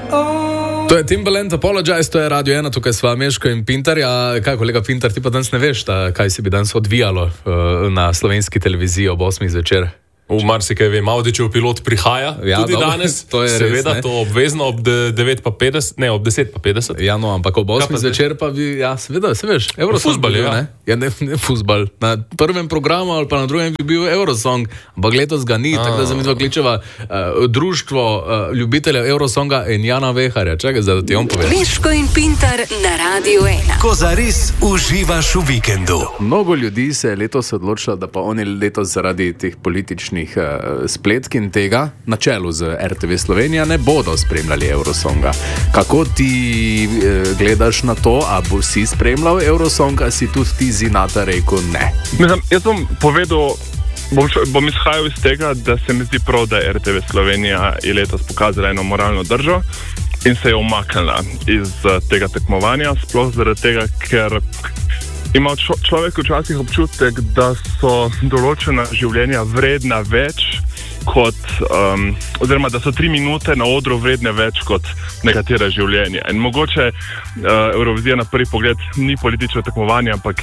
To je Timbaland, Apologize, to je Radio 1, tukaj sva Meško in Pintar. Ja, kaj, kolega Pintar, ti pa danes ne veš, kaj se bi danes odvijalo na slovenski televiziji ob 8 zvečer? V marsikaj vem, Audičev pilot prihaja tudi danes, to je seveda res, to obvezno ob 9:50, ne, ob 10:50. Ja, no, ampak ob 8 zvečer pa bi, ja, seveda, se veš, Eurosong Fuzbal, bil, ne? Ja, ne fuzbal. Na prvem programu ali pa na drugem bi bil Eurosong, ampak letos ga ni, tako da za midva kličeva društvo ljubiteljev Eurosonga in Jana Veharja. Čakaj, zdaj da ti on pove. Meško in Pintar na Radio 1. Ko zares uživaš v vikendu. Mnogo ljudi se je letos odločilo, da pa oni letos zaradi teh političnih spletk in tega na čelu z RTV Slovenija ne bodo spremljali Eurosonga. Kako ti gledaš na to, a bo si spremljal Eurosong, a si tudi ti Zinata rekel ne? Mislim, jaz bom povedal, bom izhajal iz tega, da se mi zdi prav, da RTV Slovenija je letos pokazala eno moralno držo in se je umaknila iz tega tekmovanja, sploh zaradi tega, ker ima človek včasih občutek, da so določena življenja vredna več kot, oziroma da so 3 minute na odru vredne več kot nekatera življenja. In mogoče Eurovizija na prvi pogled ni politično tekmovanje, ampak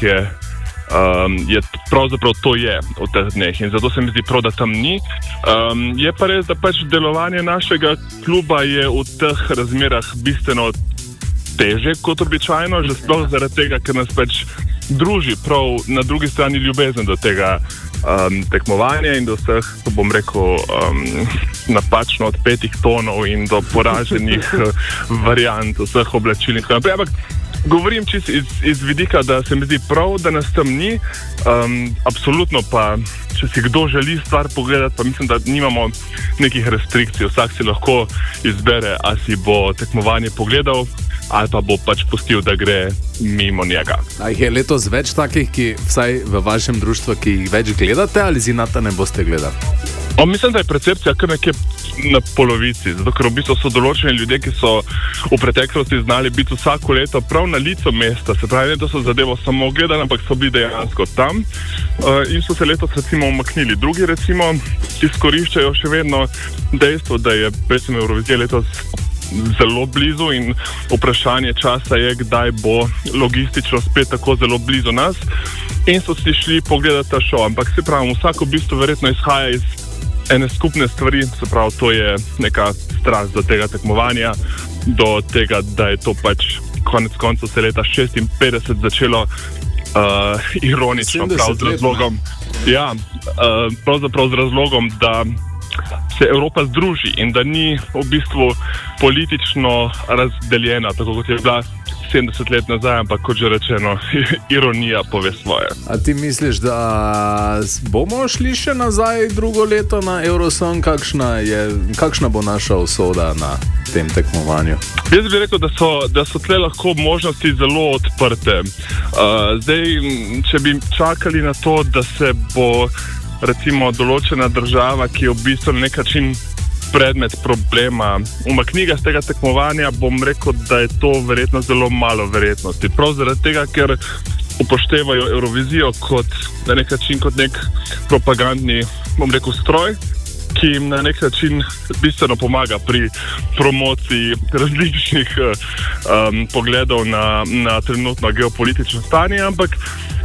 je pravzaprav to je v teh dneh in zato se mi zdi prav, da tam ni. Je pa res, da pač delovanje našega kluba je v teh razmerah bistveno teže kot običajno, že sploh zaradi tega, ker nas pač druži prav na drugi strani ljubezen do tega tekmovanja in do vseh, to bom rekel, napačno odpetih tonov in do poraženih variant vseh oblačil in tako naprej. Ampak govorim čisto iz vidika, da se mi zdi prav, da nas tam ni. Absolutno pa, če si kdo želi stvar pogledati, pa mislim, da nimamo nekih restrikcij. Vsak si lahko izbere, a si bo tekmovanje pogledal ali pa bo pač pustil, da gre mimo njega. A jih je letos več takih, ki vsaj v vašem društvu, ki jih več gledate, ali Zinata ne boste gledali? Mislim, da je percepcija kar nekje na polovici, zato ker v bistvu so določeni ljudje, ki so v preteklosti znali biti vsako leto prav na licu mesta, se pravi, ne da so zadevo samo gledali, ampak so bili dejansko tam in so se letos recimo umaknili. Drugi recimo izkoriščajo še vedno dejstvo, da je recimo Eurovizija letos zelo blizu in vprašanje časa je, kdaj bo logistično spet tako zelo blizu nas in so si šli pogledati ta šov, ampak se pravi, vsako v bistvu verjetno izhaja iz ene skupne stvari, se pravi, to je neka strast do tega tekmovanja, do tega, da je to pač konec koncev se leta 56 začelo ironično, prav z razlogom, pravzaprav z razlogom, da se Evropa združi in da ni v bistvu politično razdeljena, tako kot je bila 70 let nazaj, ampak kot že rečeno, ironija pove svoje. A ti misliš, da bomo šli še nazaj drugo leto na Eurosong? Kakšna bo naša usoda na tem tekmovanju? Jaz bi rekel, da so tle lahko možnosti zelo odprte. Zdaj, če bi čakali na to, da se bo recimo določena država, ki je v bistvu na nek način predmet problema, umaknila z tega tekmovanja, bom rekel, da je to verjetno zelo malo verjetnosti. Prav zaradi tega, ker upoštevajo Eurovizijo kot na nek način kot nek propagandni, bom rekel, stroj, ki jim na nek način bistveno pomaga pri promociji različnih pogledov na trenutno geopolitično stanje, ampak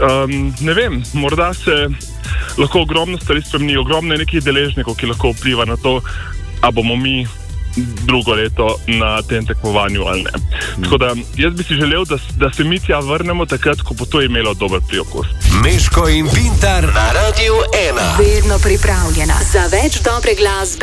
ne vem, morda se lahko ogromno stvari spremeni, ogromno je nekih deležnikov, ki lahko vpliva na to, a bomo mi drugo leto na tem tekmovanju ali ne. Tako da jaz bi si želel, da se mi tja vrnemo takrat, ko bo to imelo dober priokus. Meško in Pintar na Radio 1. Vedno pripravljena za več dobre glasbe.